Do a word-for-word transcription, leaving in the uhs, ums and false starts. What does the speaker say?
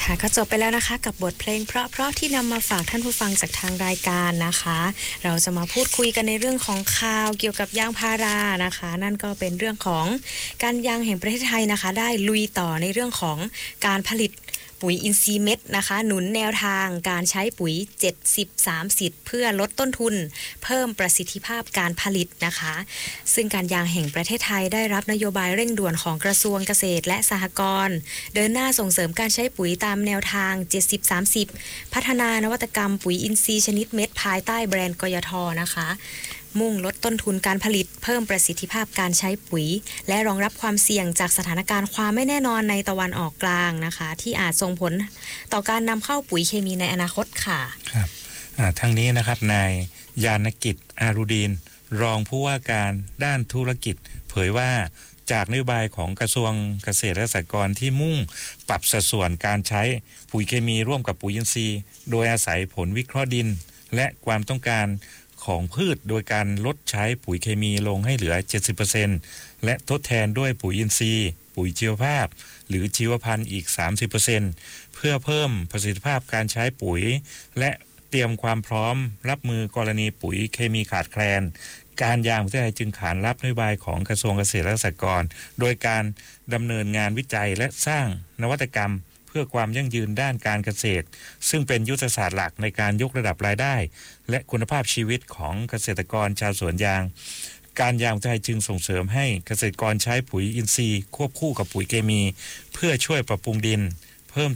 ค่ะก็จบไปแล้วนะคะกับบทเพลงเพราะๆที่นำมาฝากท่านผู้ฟังจากทางรายการนะคะเราจะมาพูดคุยกันในเรื่องของข่าวเกี่ยวกับยางพารานะคะนั่นก็เป็นเรื่องของการยางแห่งประเทศไทยนะคะได้ลุยต่อในเรื่องของการผลิตปุ๋ยอินทรีย์เม็ดนะคะหนุนแนวทางการใช้ปุ๋ยเจ็ดสิบ สามสิบเพื่อลดต้นทุนเพิ่มประสิทธิภาพการผลิตนะคะซึ่งการยางแห่งประเทศไทยได้รับนโยบายเร่งด่วนของกระทรวงเกษตรและสหกรณ์เดินหน้าส่งเสริมการใช้ปุ๋ยตามแนวทางเจ็ดสิบ สามสิบพัฒนานวัตกรรมปุ๋ยอินทรีย์ชนิดเม็ดภายใต้แบรนด์กยทนะคะมุ่งลดต้นทุนการผลิตเพิ่มประสิทธิภาพการใช้ปุ๋ยและรองรับความเสี่ยงจากสถานการณ์ความไม่แน่นอนในตะวันออกกลางนะคะที่อาจส่งผลต่อการนำเข้าปุ๋ยเคมีในอนาคตค่ะครับทั้งนี้นะครับนายยานกิจอารุดีนรองผู้ว่าการด้านธุรกิจเผยว่าจากนโยบายของกระทรวงเกษตรและสหกรณ์ที่มุ่งปรับสัดส่วนการใช้ปุ๋ยเคมีร่วมกับปุ๋ยอินทรีย์โดยอาศัยผลวิเคราะห์ดินและความต้องการของพืชโดยการลดใช้ปุ๋ยเคมีลงให้เหลือ เจ็ดสิบเปอร์เซ็นต์ และทดแทนด้วยปุ๋ยอินทรีย์ปุ๋ยชีวภาพหรือชีวพันธุ์อีก สามสิบเปอร์เซ็นต์ เพื่อเพิ่มประสิทธิภาพการใช้ปุ๋ยและเตรียมความพร้อมรับมือกรณีปุ๋ยเคมีขาดแคลนการยางประเทศไทยจึงขานรับนโยบายของกระทรวงเกษตรและสหกรณ์โดยการดำเนินงานวิจัยและสร้างนวัตกรรมเพื่อความยั่งยืนด้านการเกษตรซึ่งเป็นยุทธศาสตร์หลักในการยกระดับรายได้และคุณภาพชีวิตของเกษตรกรชาวสวนยางการยางไทยจึงส่งเสริมให้เกษตรกรใช้ปุ๋ยอินทรีย์ควบคู่กับปุ๋ยเคมีเพื่อช่วยปรับปรุงดิน